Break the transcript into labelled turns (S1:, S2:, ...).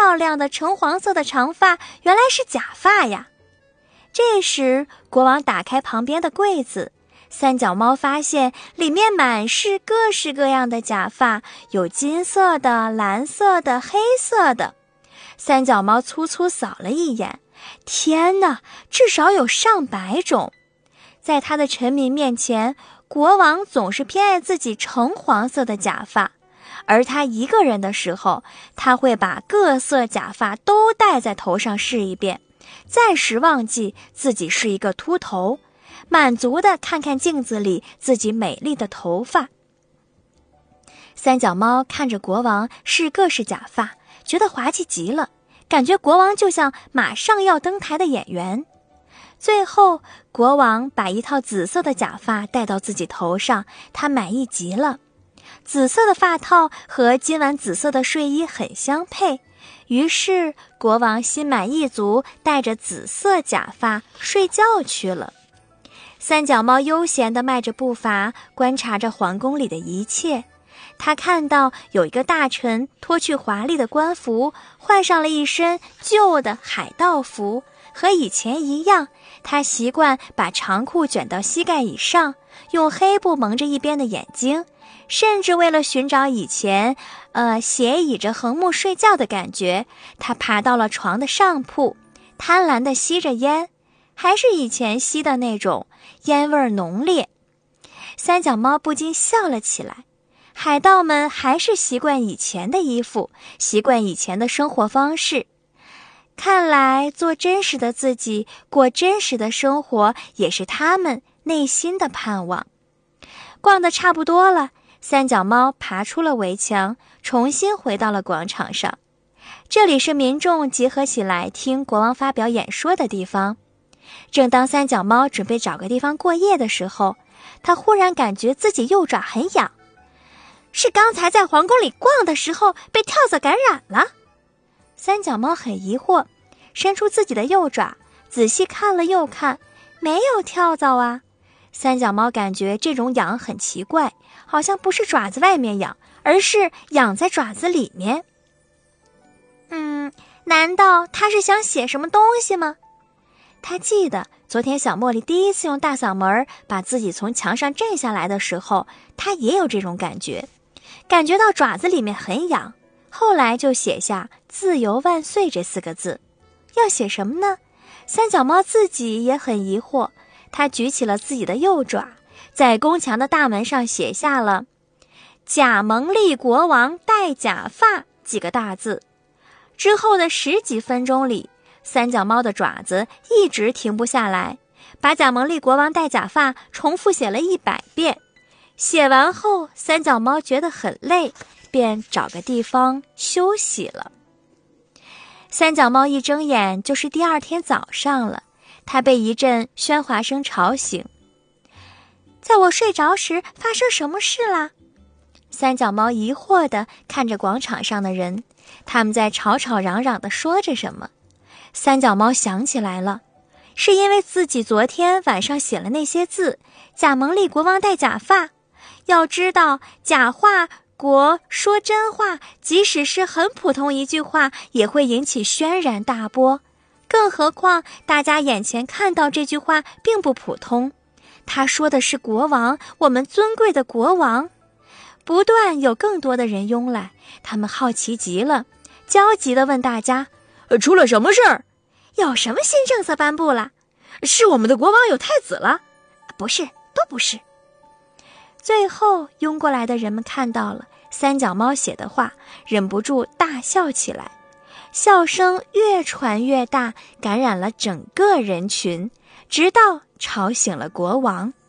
S1: 漂亮的橙黄色的长发原来是假发呀。这时国王打开旁边的柜子，三脚猫发现里面满是各式各样的假发，有金色的、蓝色的、黑色的。三脚猫粗粗扫了一眼，天哪，至少有上百种。在他的臣民面前，国王总是偏爱自己橙黄色的假发，而他一个人的时候，他会把各色假发都戴在头上试一遍，暂时忘记自己是一个秃头，满足地看看镜子里自己美丽的头发。三脚猫看着国王试各式假发，觉得滑稽极了，感觉国王就像马上要登台的演员。最后，国王把一套紫色的假发戴到自己头上，他满意极了。紫色的发套和今晚紫色的睡衣很相配，于是国王心满意足，戴着紫色假发睡觉去了。三脚猫悠闲地迈着步伐，观察着皇宫里的一切。他看到有一个大臣脱去华丽的官服，换上了一身旧的海盗服，和以前一样，他习惯把长裤卷到膝盖以上，用黑布蒙着一边的眼睛，甚至为了寻找以前斜倚着横木睡觉的感觉，他爬到了床的上铺，贪婪地吸着烟，还是以前吸的那种，烟味浓烈。三脚猫不禁笑了起来。海盗们还是习惯以前的衣服，习惯以前的生活方式。看来做真实的自己，过真实的生活，也是他们内心的盼望。逛得差不多了，三脚猫爬出了围墙，重新回到了广场上。这里是民众集合起来听国王发表演说的地方。正当三脚猫准备找个地方过夜的时候，他忽然感觉自己右爪很痒，是刚才在皇宫里逛的时候被跳蚤感染了。三脚猫很疑惑，伸出自己的右爪，仔细看了又看，没有跳蚤啊。三脚猫感觉这种痒很奇怪，好像不是爪子外面痒，而是痒在爪子里面。难道他是想写什么东西吗？他记得昨天小茉莉第一次用大嗓门把自己从墙上震下来的时候，他也有这种感觉，感觉到爪子里面很痒，后来就写下自由万岁这4个字。要写什么呢？三脚猫自己也很疑惑，他举起了自己的右爪，在宫墙的大门上写下了假蒙利国王戴假发几个大字。之后的10几分钟里，三脚猫的爪子一直停不下来，把假蒙利国王戴假发重复写了100遍。写完后，三脚猫觉得很累，便找个地方休息了。三脚猫一睁眼就是第2天早上了，它被一阵喧哗声吵醒。在我睡着时发生什么事啦？三脚猫疑惑地看着广场上的人，他们在吵吵嚷嚷地说着什么。三脚猫想起来了，是因为自己昨天晚上写了那些字，假蒙利国王戴假发。要知道，假话国说真话，即使是很普通一句话，也会引起轩然大波。更何况大家眼前看到这句话并不普通，他说的是国王，我们尊贵的国王。不断有更多的人拥来，他们好奇极了，焦急地问大家，
S2: 出了什么事儿？
S1: 有什么新政策颁布了？
S2: 是我们的国王有太子了？
S1: 不是，都不是。最后拥过来的人们看到了三脚猫写的话，忍不住大笑起来，笑声越传越大，感染了整个人群，直到吵醒了国王。